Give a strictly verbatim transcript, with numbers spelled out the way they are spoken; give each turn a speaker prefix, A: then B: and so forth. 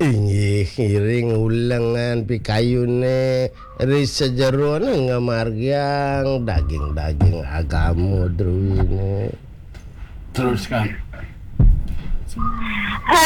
A: Inggih ngiring ulengan pikayune ris sejeroan ngamargiang daging-daging agamu druine.
B: Teruskan.